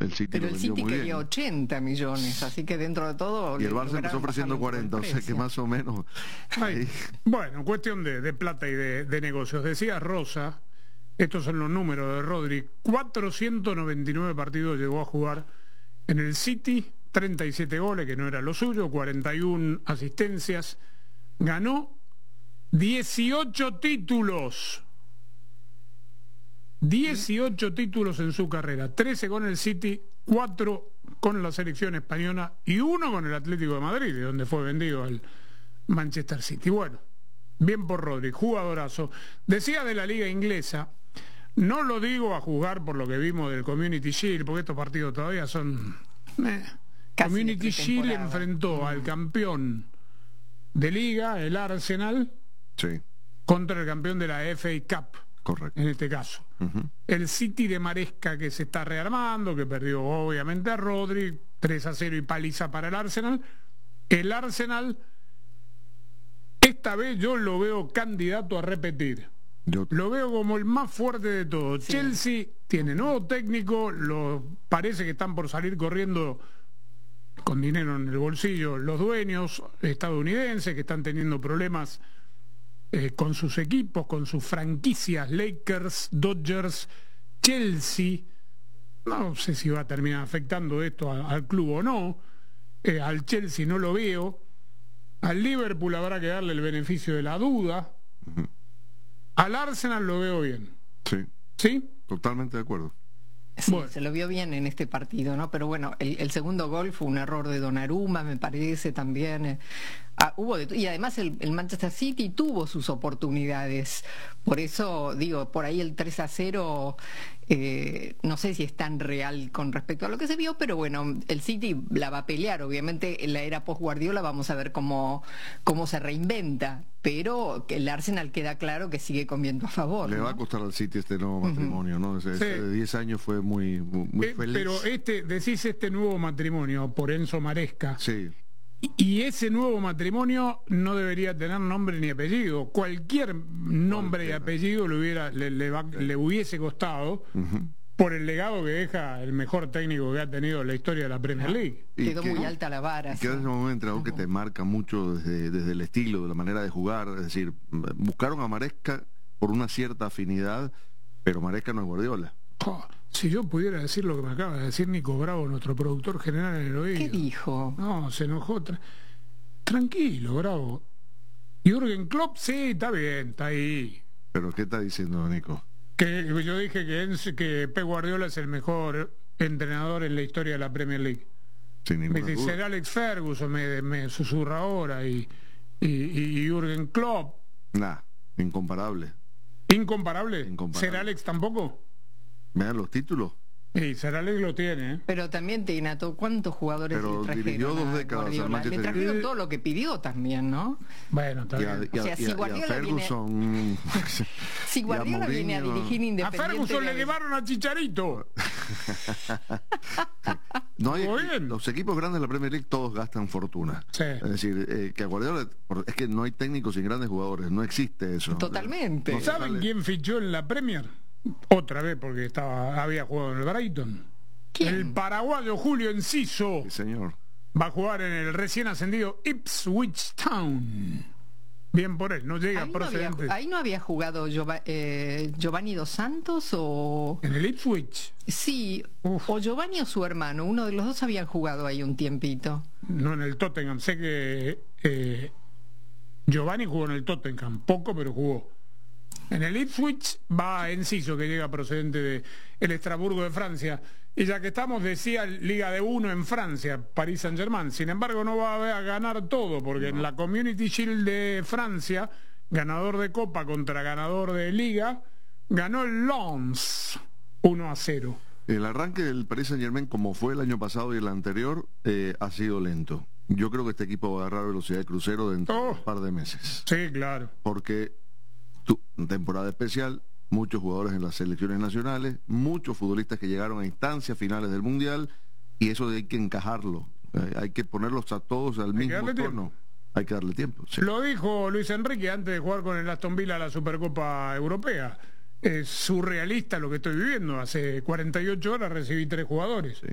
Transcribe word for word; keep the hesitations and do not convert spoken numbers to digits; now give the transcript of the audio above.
el City Pero lo el vendió City muy quería bien. ochenta millones, así que dentro de todo... Y el le Barça empezó lograron ofreciendo bajar un poco cuarenta, el o sea que precio. más o menos... Ay, ahí. bueno, cuestión de, de plata y de, de negocios. Decía Rosa, estos son los números de Rodri, cuatrocientos noventa y nueve partidos llegó a jugar en el City, treinta y siete goles, que no era lo suyo, cuarenta y una asistencias, ganó dieciocho títulos. dieciocho títulos en su carrera, trece con el City, cuatro con la selección española y uno con el Atlético de Madrid, de donde fue vendido al Manchester City. Bueno, bien por Rodri, jugadorazo. Decía de la liga inglesa, no lo digo a juzgar por lo que vimos del Community Shield, porque estos partidos todavía son... Eh. Casi Community de Shield pretemporada. enfrentó Mm. al campeón de liga, el Arsenal, Sí, contra el campeón de la F A Cup, correcto. en este caso. Ujú. El City de Maresca, que se está rearmando, que perdió obviamente a Rodri, tres a cero y paliza para el Arsenal. El Arsenal, esta vez yo lo veo candidato a repetir. Yo, Lo veo como el más fuerte de todos. Sí. Chelsea tiene nuevo técnico, lo, parece que están por salir corriendo con dinero en el bolsillo los dueños estadounidenses, que están teniendo problemas eh, con sus equipos, con sus franquicias, Lakers, Dodgers, Chelsea. No sé si va a terminar afectando esto a- al club o no. Eh, al Chelsea no lo veo. Al Liverpool habrá que darle el beneficio de la duda. Al Arsenal lo veo bien. sí, ¿Sí? totalmente de acuerdo. Sí, Bueno. se lo vio bien en este partido, ¿no? Pero bueno, el, el segundo gol fue un error de Donnarumma, me parece también. eh. Ah, hubo de- y además el, el Manchester City tuvo sus oportunidades. Por eso, digo, por ahí el tres a cero, eh, no sé si es tan real con respecto a lo que se vio, pero bueno, el City la va a pelear. Obviamente en la era post-Guardiola vamos a ver cómo, cómo se reinventa. Pero que el Arsenal queda claro que sigue con viento a favor. Le ¿no? va a costar al City este nuevo matrimonio, ¿no? Ese, ese Sí. de diez años fue muy, muy, muy Eh, feliz. pero este, decís este nuevo matrimonio por Enzo Maresca. Sí, Y- Y ese nuevo matrimonio no debería tener nombre ni apellido. Cualquier nombre y Cualquiera. apellido le, hubiera, le, le va- le hubiese costado por el legado que deja el mejor técnico que ha tenido la historia de la Premier League. Y Quedó que- muy alta la vara. y que sí. es un entrenador que te marca mucho desde, desde el estilo, de la manera de jugar. Es decir, buscaron a Maresca por una cierta afinidad, pero Maresca no es Guardiola. Oh, si yo pudiera decir lo que me acaba de decir Nico Bravo, nuestro productor general en el oído. ¿Qué dijo? No, se enojó. Tra- Tranquilo, Bravo. Jürgen Klopp, sí, está bien, está ahí. Pero ¿qué está diciendo, Nico? Que yo dije que, Enzo- que Pep Guardiola es el mejor entrenador en la historia de la Premier League. Sin Me ninguna dice, duda. ser Alex Ferguson, me, me susurra ahora, y, y, y Jürgen Klopp. Nah, incomparable. Incomparable. Incomparable. ¿Ser Alex tampoco? Vean los títulos. Y Ser Alex lo tiene, ¿eh? Pero también te inató cuántos jugadores Pero le trajeron dirigió dos a décadas al Guardiola. Manchester Le trajeron United. todo lo que pidió también, ¿no? Bueno, está Y a, bien. y a- O sea, y si a- y a Guardiola viene- Ferguson. Si Guardiola viene a Mourinho. dirigir A Independiente... Ferguson le de- llevaron a Chicharito. No hay, Muy bien. los equipos grandes de la Premier League todos gastan fortuna. Sí. Es decir, eh, que a Guardiola, por- es que no hay técnicos sin grandes jugadores, no existe eso. Totalmente. No se ¿Saben sale- quién fichó en la Premier? Otra vez, porque estaba había jugado en el Brighton. ¿Quién? El paraguayo Julio Enciso Sí, señor. va a jugar en el recién ascendido Ipswich Town. Bien por él, no llega Ahí no, había, procedente. ahí no había jugado Giova- eh, Giovanni Dos Santos o... ¿En el Ipswich? Sí, Uf. o Giovanni o su hermano. Uno de los dos habían jugado ahí un tiempito. No, en el Tottenham. Sé que eh, Giovanni jugó en el Tottenham, poco, pero jugó. En el Ipswich va Enciso, que llega procedente de el Estrasburgo de Francia. Y ya que estamos, decía Liga de Uno en Francia, París Saint-Germain. Sin embargo, no va a ganar todo, porque en la Community Shield de Francia, ganador de Copa contra ganador de Liga, ganó el Lens uno a cero. El arranque del Paris Saint Germain, como fue el año pasado y el anterior, eh, ha sido lento. Yo creo que este equipo va a agarrar velocidad de crucero dentro Oh. de un par de meses. Sí, claro. Porque tu, temporada especial, muchos jugadores en las selecciones nacionales, muchos futbolistas que llegaron a instancias finales del Mundial, y eso hay que encajarlo. Eh, hay que ponerlos a todos al que mismo darle tono. tiempo. Hay que darle tiempo. Sí. Lo dijo Luis Enrique antes de jugar con el Aston Villa la Supercopa Europea. Es surrealista lo que estoy viviendo. Hace cuarenta y ocho horas recibí tres jugadores. Sí.